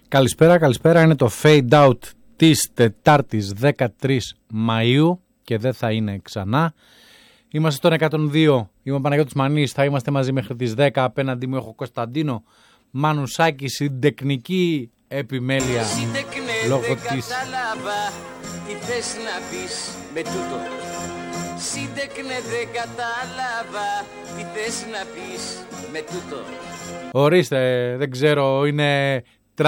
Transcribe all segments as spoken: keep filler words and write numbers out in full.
Καλησπέρα, καλησπέρα. Είναι το Fade Out της Τετάρτης δεκατρείς Μαΐου και δεν θα είναι ξανά. Είμαστε στον εκατόν δύο, είμαι ο Παναγιώτης Μανής, θα είμαστε μαζί μέχρι τις δέκα. Απέναντί μου έχω Κωνσταντίνο Μανουσάκη, συντεχνική επιμέλεια Σύντεκνε, λόγω δεν της... κατάλαβα τι θες να πεις με τούτο. Σύντεκνε, δεν κατάλαβα τι θες να πεις με τούτο. Ορίστε, δεν ξέρω, είναι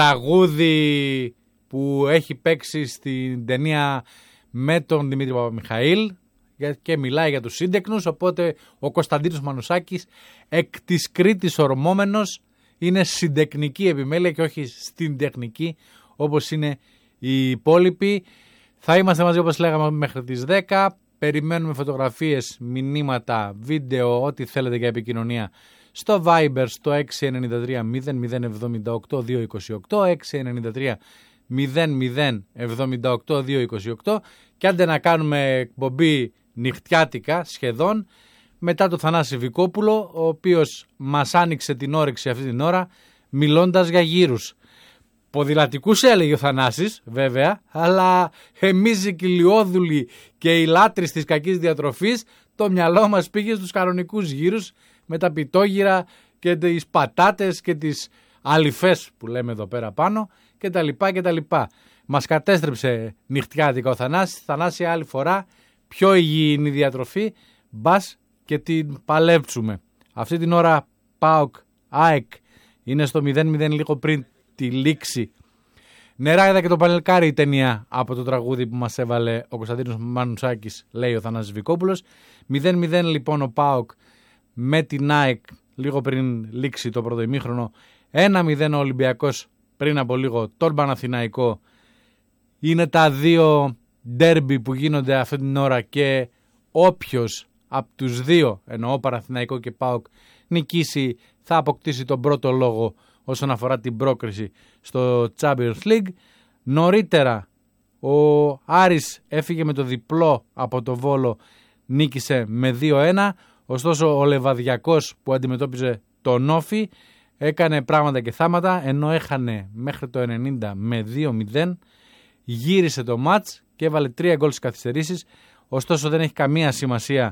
τραγούδι που έχει παίξει στην ταινία με τον Δημήτρη Παπαμιχαήλ και μιλάει για τους σύντεκνους, οπότε ο Κωνσταντίνος Μανουσάκης, εκ της Κρήτης ορμόμενος, είναι συντεχνική επιμέλεια και όχι στην τεχνική όπως είναι οι υπόλοιποι. Θα είμαστε μαζί, όπως λέγαμε, μέχρι τις δέκα. Περιμένουμε φωτογραφίες, μηνύματα, βίντεο, ό,τι θέλετε για επικοινωνία στο Viber στο έξι εννιά τρία μηδέν μηδέν εβδομήντα οκτώ διακόσια είκοσι οκτώ, έξι εννιά τρία μηδέν μηδέν εβδομήντα οκτώ διακόσια είκοσι οκτώ, και άντε να κάνουμε εκπομπή νυχτιάτικα σχεδόν μετά το Θανάση Βικόπουλο, ο οποίος μας άνοιξε την όρεξη αυτή την ώρα μιλώντας για γύρους. Ποδηλατικούς έλεγε ο Θανάσης βέβαια, αλλά εμείς οι κοιλιόδουλοι και οι λάτρεις της κακής διατροφής, το μυαλό μας πήγε στους κανονικούς γύρους με τα πιτόγυρα και τις πατάτες και τις αλυφές που λέμε εδώ πέρα πάνω και τα λοιπά και τα λοιπά. Μας κατέστρεψε νυχτιάτικα ο Θανάσης. Θανάση, άλλη φορά πιο υγιεινή διατροφή, μπας και την παλέψουμε. Αυτή την ώρα ΠΑΟΚ ΑΕΚ είναι στο μηδέν μηδέν λίγο πριν τη λήξη. Νερά και το Πανελκάρι, η ταινία από το τραγούδι που μας έβαλε ο Κωνσταντίνος Μανουσάκης, λέει ο Θανάσης Βικόπουλος. μηδέν μηδέν λοιπόν ο ΠΑΟΚ με την ΑΕΚ λίγο πριν λήξει το πρώτο ημίχρονο. ένα μηδέν ο Ολυμπιακός πριν από λίγο τον Παναθηναϊκό. Είναι τα δύο ντέρμπι που γίνονται αυτή την ώρα και όποιος από τους δύο, εννοώ Παναθηναϊκό και ΠΑΟΚ, νικήσει θα αποκτήσει τον πρώτο λόγο όσον αφορά την πρόκριση στο Champions League. Νωρίτερα ο Άρης έφυγε με το διπλό από το Βόλο, νίκησε με δύο ένα. Ωστόσο ο Λεβαδιακός που αντιμετώπιζε τον Όφη έκανε πράγματα και θάματα, ενώ έχανε μέχρι το ενενήντα με δύο μηδέν, γύρισε το μάτς και έβαλε τρία γκολ στις καθυστερήσεις. Ωστόσο δεν έχει καμία σημασία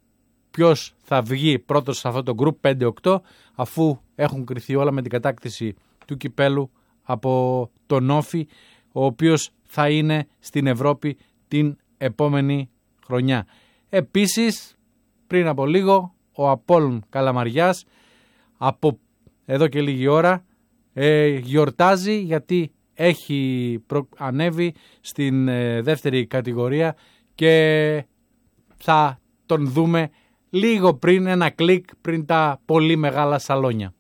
ποιος θα βγει πρώτος σε αυτό το group πέντε οκτώ, αφού έχουν κριθεί όλα με την κατάκτηση του κυπέλου από τον Όφη, ο οποίος θα είναι στην Ευρώπη την επόμενη χρονιά. Επίσης, πριν από λίγο, ο Απόλλων Καλαμαριάς από εδώ και λίγη ώρα ε, γιορτάζει, γιατί έχει προ... ανέβει στην ε, δεύτερη κατηγορία και θα τον δούμε λίγο πριν, ένα κλικ πριν τα πολύ μεγάλα σαλόνια.